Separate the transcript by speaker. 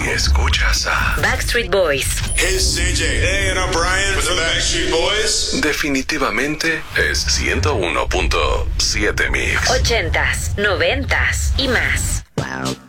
Speaker 1: si escuchas a
Speaker 2: Backstreet Boys.
Speaker 3: Hey, it's CJ. Hey, and I'm Brian with the Backstreet Boys.
Speaker 1: definitivamente es 101.7 Mix.
Speaker 2: 80s, 90s y más.
Speaker 4: Wow.